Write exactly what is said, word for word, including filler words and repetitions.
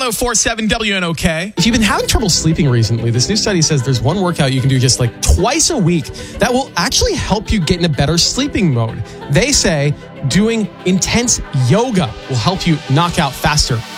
oh four point seven W N O K. If you've been having trouble sleeping recently, this new study says there's one workout you can do just like twice a week that will actually help you get in a better sleeping mode. They say doing intense yoga will help you knock out faster